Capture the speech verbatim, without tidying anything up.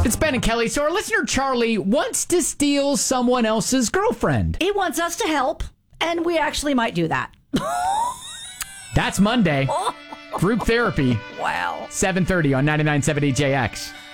It's Ben and Kelly. So our listener Charlie wants to steal someone else's girlfriend. He wants us to help, and we actually might do that. That's Monday. Group therapy. Wow. seven thirty on ninety-nine point seven E J X.